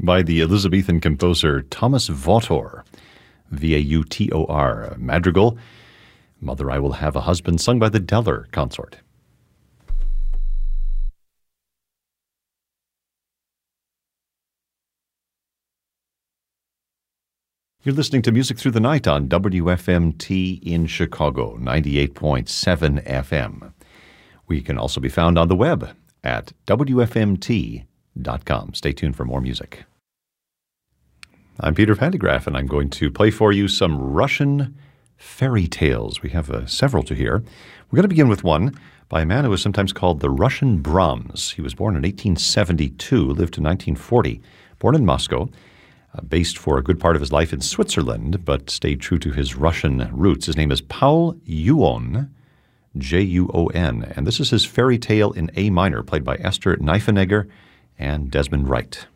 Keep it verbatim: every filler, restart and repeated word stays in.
by the Elizabethan composer Thomas Vautor, V A U T O R, Madrigal, Mother I Will Have a Husband, sung by the Deller Consort. You're listening to Music Through the Night on W F M T in Chicago, ninety-eight point seven F M. We can also be found on the web at W F M T dot com. Stay tuned for more music. I'm Peter Pandegraaff, and I'm going to play for you some Russian fairy tales. We have uh, several to hear. We're going to begin with one by a man who was sometimes called the Russian Brahms. He was born in eighteen seventy-two, lived to nineteen forty, born in Moscow. Uh, based for a good part of his life in Switzerland, but stayed true to his Russian roots. His name is Paul Juon, J U O N, and this is his fairy tale in A minor, played by Esther Niffenegger and Desmond Wright.